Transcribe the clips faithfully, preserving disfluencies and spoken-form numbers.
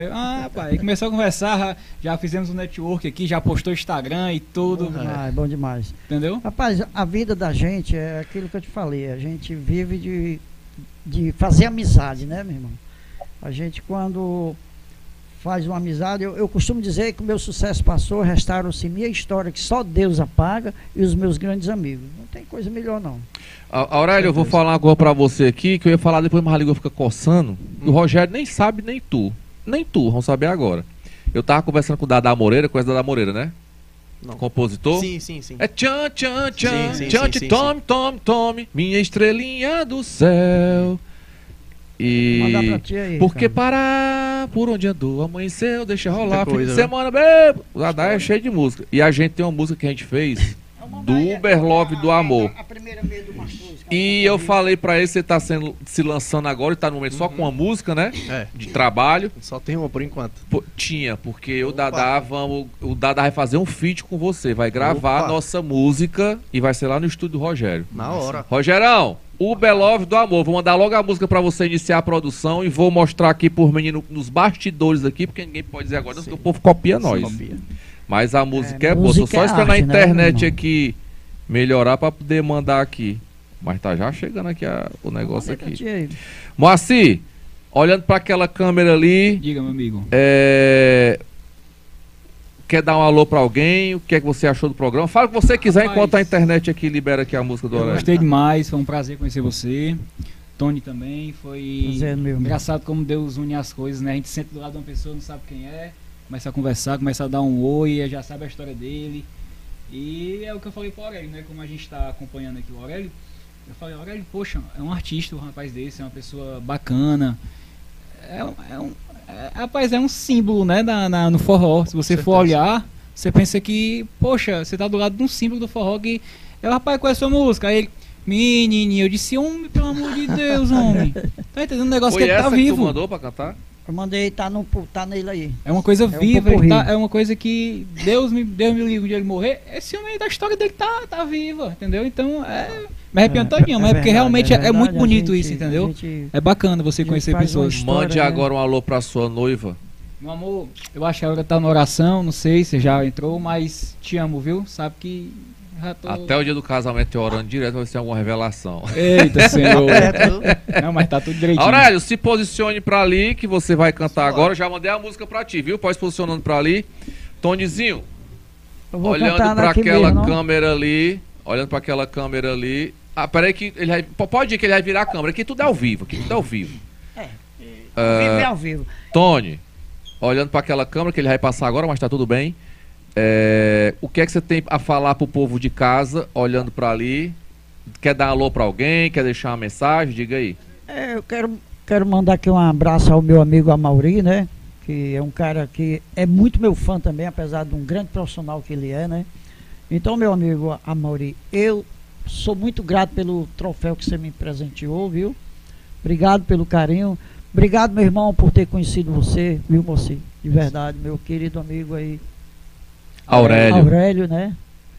Ah, pai, começou a conversar, já fizemos um network aqui, já postou Instagram e tudo. Bom demais, bom demais. Entendeu? Rapaz, a vida da gente é aquilo que eu te falei, a gente vive de, de fazer amizade, né, meu irmão? A gente quando faz uma amizade, eu, eu costumo dizer que o meu sucesso passou, restaram-se minha história, que só Deus apaga, e os meus grandes amigos. Não tem coisa melhor não. Aurélio, eu vou falar agora pra você aqui, que eu ia falar depois, mas a língua fica coçando. Hum. O Rogério nem sabe, nem tu. Nem tu, vamos saber agora. Eu tava conversando com o Dada Moreira, conhece o Dada Moreira, né? Não. Compositor? Sim, sim, sim. É tchan, tchan, tchan, sim, tchan, sim, sim, tome, sim. tome, tome, minha estrelinha do céu. E... Mandar pra ti aí, Porque cara. parar por onde andou, amanheceu, deixa rolar, Muita fim de coisa, semana, bebo. O Dada é cheio de música. E a gente tem uma música que a gente fez do Uber Love do Amor. A primeira meia do Mastruz, E eu falei pra ele, você tá sendo, se lançando agora e tá no momento só com uma música, né? É. De trabalho. Só tem uma por enquanto. Pô, tinha, porque o Opa. Dadá, vamos, o Dadá vai fazer um feat com você, vai gravar Opa. a nossa música e vai ser lá no estúdio do Rogério. Na hora. Rogerão, Uber Love do Amor, vou mandar logo a música pra você iniciar a produção e vou mostrar aqui por menino nos bastidores aqui, porque ninguém pode dizer agora, porque o povo copia nós. Copia. Mas a música é, É, boa, tô música só é esperando arte, a né, internet meu irmão? aqui melhorar pra poder mandar aqui. Mas tá já chegando aqui a- o negócio Mandei pra aqui. ti aí. Moacir, olhando pra aquela câmera ali, Diga, meu amigo. é... quer dar um alô pra alguém? O que é que você achou do programa? Fala o que você quiser Rapaz, enquanto a internet aqui libera aqui a música do Eu Aurélio. gostei demais, foi um prazer conhecer você. Tony também, foi Prazer, meu irmão. engraçado como Deus une as coisas, né? A gente senta do lado de uma pessoa, não sabe quem é, começa a conversar, começa a dar um oi, já sabe a história dele. E é o que eu falei pro Aurélio, né? Como a gente tá acompanhando aqui o Aurélio, eu falei, Aurélio, poxa, é um artista, um rapaz desse, é uma pessoa bacana. É, um- é um. É, rapaz, é um símbolo, né? Na, na- no forró. Se você for certeza. olhar, você pensa que, poxa, você tá do lado de um símbolo do forró que. É o rapaz, qual é a sua música? Aí ele. Menininho, eu disse, homem, pelo amor de Deus, homem. Tá entendendo? Um negócio Foi que ele essa tá que tu vivo. mandou pra cantar? Eu mandei, tá, no, tá nele aí. É uma coisa um viva, popurrí. ele tá- é uma coisa que Deus me, Deus me livre de ele morrer. Esse homem aí da história dele tá, tá viva, entendeu? Então, é. Me arrepiando todinho, mas é porque verdade, realmente é, é verdade, muito a bonito gente- isso, a entendeu? gente- É bacana você a gente conhecer faz uma pessoas. história, Mande né? agora um alô pra sua noiva. Meu amor, eu acho que a hora tá na oração, não sei se já entrou, mas te amo, viu? Sabe que já tô... Até o dia do casamento eu orando direto pra ver se tem alguma revelação. Eita, senhor. Certo? Não, mas tá tudo direitinho. Aurélio, se posicione pra ali que você vai cantar Bora. agora. Já mandei a música pra ti, viu? Pode se posicionando pra ali. Tonizinho, Eu vou olhando cantar pra daqui aquela mesmo, não? câmera ali, olhando pra aquela câmera ali. Ah, peraí que ele vai, p- pode ir que ele vai virar a câmera. Aqui tudo é ao vivo, aqui tudo é ao vivo. Ao Ah, vivo é ao vivo. Tony, olhando pra aquela câmera que ele vai passar agora, mas tá tudo bem. É, o que é que você tem a falar pro povo de casa, olhando pra ali? Quer dar um alô pra alguém? Quer deixar uma mensagem? Diga aí. É, eu quero, quero mandar aqui um abraço ao meu amigo Amauri, né? Que é um cara que é muito meu fã também, apesar de um grande profissional que ele é, né? Então, meu amigo Amauri, eu sou muito grato pelo troféu que você me presenteou, viu? Obrigado pelo carinho. Obrigado, meu irmão, por ter conhecido você, viu, moço? De verdade, meu querido amigo aí. Aurélio. Aurélio, né?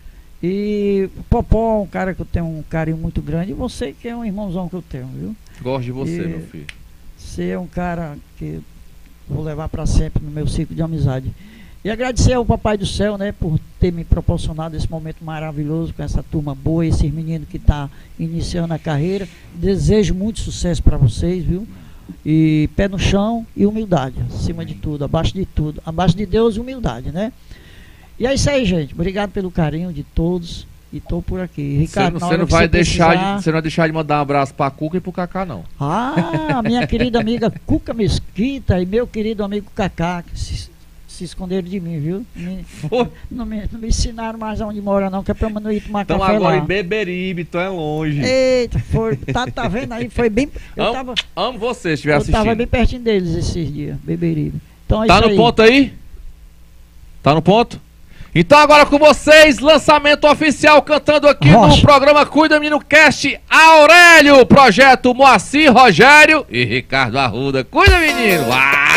E Popó, um cara que eu tenho um carinho muito grande. E você que é um irmãozão que eu tenho, viu? Gosto de você, E- meu filho. Você é um cara que vou levar para sempre no meu ciclo de amizade. E agradecer ao Papai do Céu, né, por ter me proporcionado esse momento maravilhoso com essa turma boa, esses meninos que estão iniciando a carreira. Desejo muito sucesso para vocês, viu? E pé no chão e humildade, acima de tudo, abaixo de tudo. Abaixo de Deus, humildade, né? E é isso aí, gente. Obrigado pelo carinho de todos. E tô por aqui. Você Ricardo, não, na você hora não que vai você deixar precisar- de, você não vai deixar de mandar um abraço pra Cuca e pro Cacá, não. Ah, minha querida amiga Cuca Mesquita e meu querido amigo Cacá, que se, se esconderam de mim, viu? Me- Foi. não, me, não me ensinaram mais onde mora, não, que é pra eu não ir tomar Então café agora lá. em Beberibe, tu é longe. Eita, foi, tá, tá vendo aí? Foi bem. Eu Amo, tava, amo você se estiver eu assistindo. tava bem pertinho deles esses dias, Beberibe. Então é Tá isso no aí. ponto aí? Tá no ponto? Então agora com vocês, lançamento oficial cantando aqui Rocha. no programa Cuida Menino Cast, Aurélio, projeto Moacir, Rogério e Ricardo Arruda. Cuida, menino! Ah!